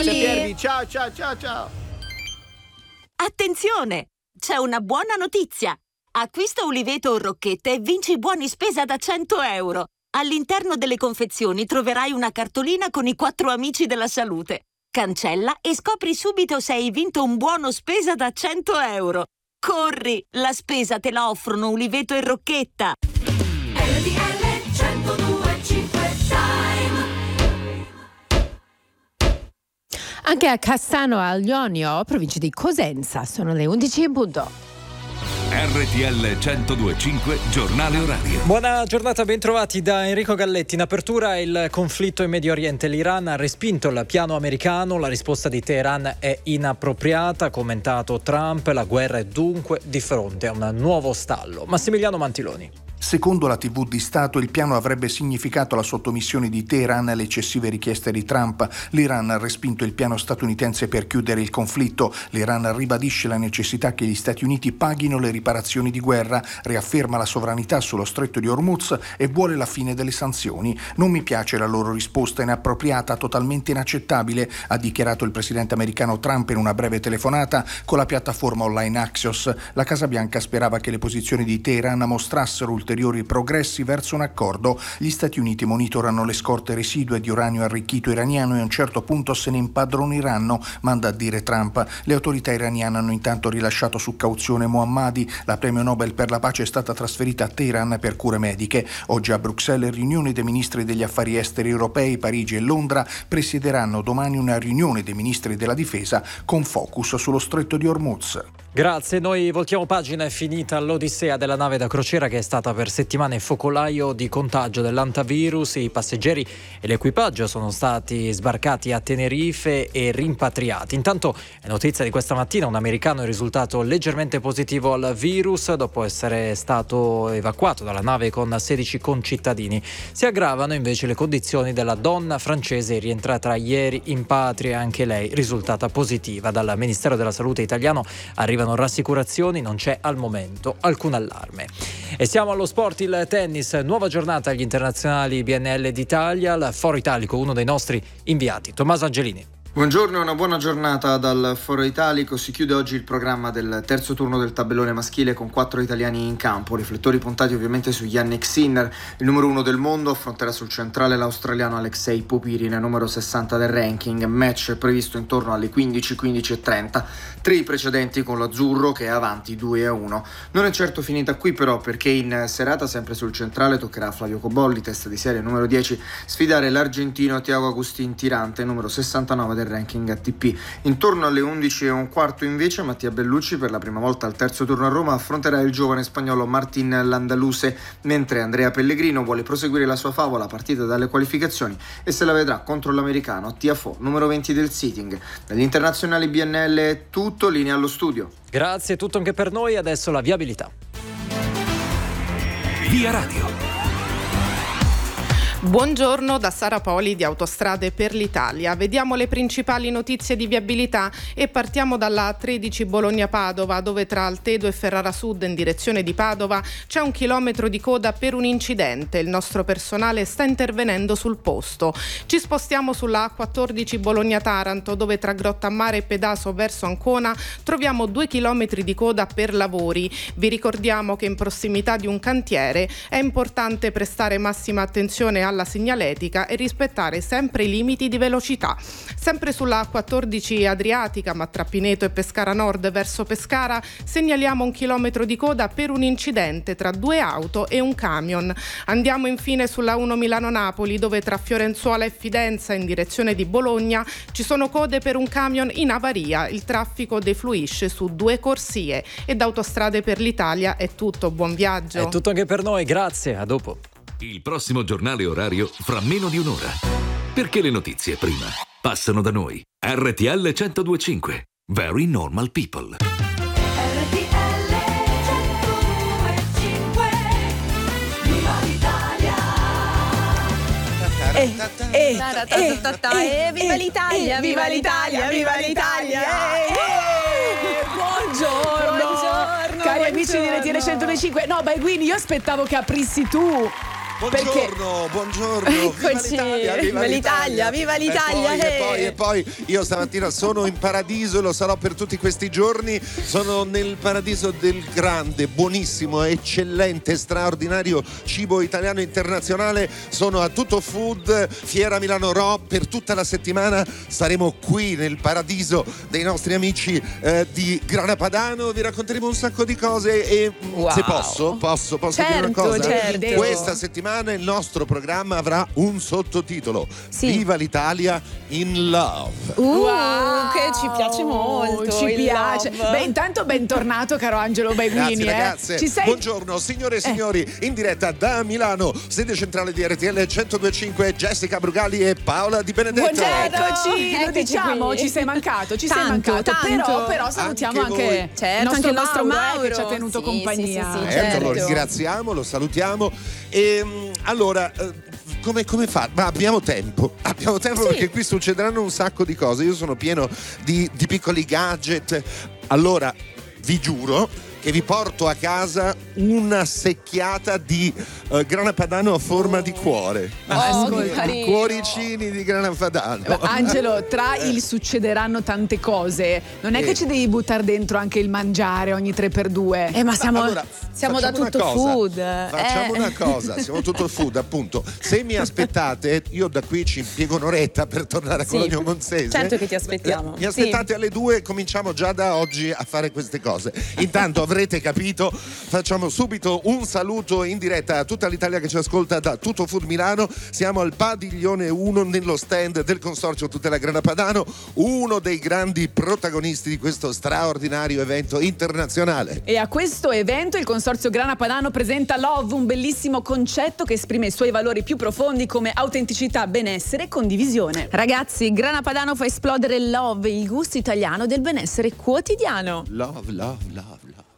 Piervi. Ciao. Attenzione! C'è una buona notizia! Acquista uliveto o rocchette e vinci buoni spesa da 100 euro. All'interno delle confezioni troverai una cartolina con i 4 amici della salute. Cancella e scopri subito se hai vinto un buono spesa da 100 euro. Corri! La spesa te la offrono uliveto e rocchetta. RTL 102.5 Anche a Cassano al Ionio, provincia di Cosenza, sono le 11 in punto. RTL 102.5 giornale orario. Buona giornata, ben trovati da Enrico Galletti. In apertura il conflitto in Medio Oriente. L'Iran ha respinto il piano americano, la risposta di Teheran è inappropriata, ha commentato Trump, la guerra è dunque di fronte a un nuovo stallo. Massimiliano Mantiloni. Secondo la TV di Stato, il piano avrebbe significato la sottomissione di Teheran alle eccessive richieste di Trump. L'Iran ha respinto il piano statunitense per chiudere il conflitto. L'Iran ribadisce la necessità che gli Stati Uniti paghino le riparazioni di guerra, riafferma la sovranità sullo stretto di Hormuz e vuole la fine delle sanzioni. Non mi piace la loro risposta, inappropriata, totalmente inaccettabile, ha dichiarato il presidente americano Trump in una breve telefonata con la piattaforma online Axios. La Casa Bianca sperava che le posizioni di Teheran mostrassero ulteriori progressi verso un accordo. Gli Stati Uniti monitorano le scorte residue di uranio arricchito iraniano e a un certo punto se ne impadroniranno, manda a dire Trump. Le autorità iraniane hanno intanto rilasciato su cauzione Mohammadi. La premio Nobel per la pace è stata trasferita a Teheran per cure mediche. Oggi a Bruxelles riunione dei ministri degli affari esteri europei. Parigi e Londra presiederanno domani una riunione dei ministri della difesa con focus sullo stretto di Hormuz. Grazie, noi voltiamo pagina, è finita l'odissea della nave da crociera che è stata per settimane focolaio di contagio dell'antivirus. I passeggeri e l'equipaggio sono stati sbarcati a Tenerife e rimpatriati. Intanto è notizia di questa mattina, un americano è risultato leggermente positivo al virus dopo essere stato evacuato dalla nave con 16 concittadini. Si aggravano invece le condizioni della donna francese rientrata ieri in patria, anche lei risultata positiva. Dal Ministero della Salute italiano arrivano rassicurazioni, non c'è al momento alcun allarme. E siamo allo sport, il tennis, nuova giornata agli internazionali BNL d'Italia, il Foro Italico, uno dei nostri inviati, Tommaso Angelini. Buongiorno e una buona giornata dal Foro Italico. Si chiude oggi il programma del terzo turno del tabellone maschile con 4 italiani in campo, riflettori puntati ovviamente su Jannik Sinner, il numero 1 del mondo, affronterà sul centrale l'australiano Alexei Popyrin, numero 60 del ranking, match previsto intorno alle 15:30, 3 i precedenti con l'azzurro che è avanti 2-1. Non è certo finita qui però, perché in serata sempre sul centrale toccherà a Flavio Cobolli, testa di serie numero 10, sfidare l'argentino Thiago Agustín Tirante, numero 69 del ranking ATP. Intorno alle 11:15 invece Mattia Bellucci, per la prima volta al terzo turno a Roma, affronterà il giovane spagnolo Martin Landaluse, mentre Andrea Pellegrino vuole proseguire la sua favola partita dalle qualificazioni e se la vedrà contro l'americano Tiafoe, numero 20 del seeding. Dagli internazionali BNL è tutto, linea allo studio. Grazie, tutto anche per noi, adesso la viabilità. Via Radio. Buongiorno da Sara Poli di Autostrade per l'Italia. Vediamo le principali notizie di viabilità e partiamo dalla 13 Bologna-Padova, dove tra Altedo e Ferrara Sud in direzione di Padova c'è 1 chilometro di coda per un incidente. Il nostro personale sta intervenendo sul posto. Ci spostiamo sulla A14 Bologna-Taranto, dove tra Grottammare e Pedaso verso Ancona troviamo 2 chilometri di coda per lavori. Vi ricordiamo che in prossimità di un cantiere è importante prestare massima attenzione alla segnaletica e rispettare sempre i limiti di velocità. Sempre sulla A14 Adriatica, ma tra Pineto e Pescara Nord verso Pescara, segnaliamo 1 chilometro di coda per un incidente tra 2 auto e un camion. Andiamo infine sulla 1 Milano-Napoli, dove tra Fiorenzuola e Fidenza in direzione di Bologna ci sono code per un camion in avaria. Il traffico defluisce su 2 corsie. E da Autostrade per l'Italia è tutto, buon viaggio. È tutto anche per noi, grazie, a dopo. Il prossimo giornale orario fra meno di un'ora. Perché le notizie prima passano da noi. RTL 102.5. Very Normal People. RTL 102.5. Viva l'Italia. Viva l'Italia, viva l'Italia, viva l'Italia. Buongiorno. Cari amici di RTL 102.5. No, Baiguini, io aspettavo che aprissi tu. Buongiorno. Eccoci. Viva l'Italia. Hey. E poi io stamattina sono in paradiso e lo sarò per tutti questi giorni. Sono nel paradiso del grande, buonissimo, eccellente, straordinario cibo italiano internazionale. Sono a Tutto Food, Fiera Milano Raw. Per tutta la settimana saremo qui nel paradiso dei nostri amici di Grana Padano. Vi racconteremo un sacco di cose e se posso dire una cosa? Certo. Questa settimana il nostro programma avrà un sottotitolo: Viva l'Italia in Love. Che ci piace molto. Ci piace. Love. Beh, intanto bentornato, caro Angelo Baiguini. Grazie ragazze. Ci sei? Buongiorno signore e signori, in diretta da Milano, sede centrale di RTL 102.5, Jessica Brugali e Paola Di Benedetto. Eccoci, lo diciamo, qui. ci sei mancato, Tanto. Però salutiamo Anche Certo, il nostro Mauro, Mauro che ci ha tenuto compagnia. Sì, Certo, lo certo. ringraziamo, lo salutiamo. E allora, come fa? Ma abbiamo tempo perché qui succederanno un sacco di cose. Io sono pieno di piccoli gadget. Allora, vi giuro che vi porto a casa una secchiata di grana padano a forma di cuore. Ascolta, Cuoricini di grana padano. Angelo, tra il succederanno tante cose, non è che ci devi buttare dentro anche il mangiare ogni 3x2. Ma siamo da facciamo Tutto una cosa. Food. Facciamo una cosa, siamo Tutto Food, appunto. Se mi aspettate, io da qui ci impiego un'oretta per tornare a Cologno Monzese. Certo che ti aspettiamo. Mi aspettate alle 2, cominciamo già da oggi a fare queste cose. Intanto avrete capito, facciamo subito un saluto in diretta a tutta l'Italia che ci ascolta da Tutto Food Milano. Siamo al Padiglione 1 nello stand del Consorzio Tutela Grana Padano, uno dei grandi protagonisti di questo straordinario evento internazionale. E a questo evento il Consorzio Grana Padano presenta Love, un bellissimo concetto che esprime i suoi valori più profondi come autenticità, benessere e condivisione. Ragazzi, Grana Padano fa esplodere il love, il gusto italiano del benessere quotidiano. Love, love, love, love.